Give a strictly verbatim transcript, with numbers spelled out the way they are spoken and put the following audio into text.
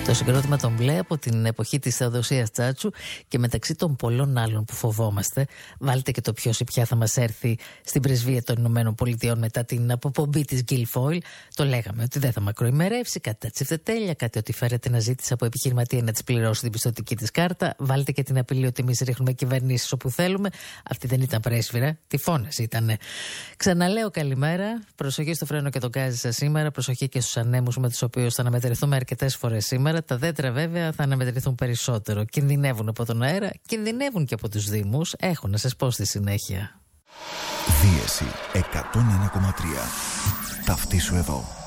Το συγκρότημα των Μπλε από την εποχή της Θεοδοσίας Τσάτσου και μεταξύ των πολλών άλλων που φοβόμαστε, βάλτε και το ποιος ή ποια θα μας έρθει στην πρεσβεία των Ηνωμένων Πολιτειών μετά την αποπομπή της Guilfoyle. Το λέγαμε ότι δεν θα μακροημερεύσει, κάτι τα τσιφτετέλεια, κάτι ότι φέρεται να ζήτησε από επιχειρηματία να της πληρώσει την πιστωτική της κάρτα. Βάλτε και την απειλή ότι εμείς ρίχνουμε κυβερνήσεις όπου θέλουμε. Αυτή δεν ήταν πρέσβυρα, τυφώνας ήτανε. Ξαναλέω καλημέρα. Προσοχή στο φρένο και τον γκάζι σας σήμερα. Προσοχή και στους ανέμους με τους οποίους θα αναμετρηθούμε αρκετές φορές σήμερα. Τα δέντρα βέβαια θα αναμετρηθούν περισσότερο. Κινδυνεύουν από τον αέρα, κινδυνεύουν και από τους δήμους. Έχω να σας πω στη συνέχεια. Δίεση εκατόν ένα κόμμα τρία. Ταυτίσου εδώ.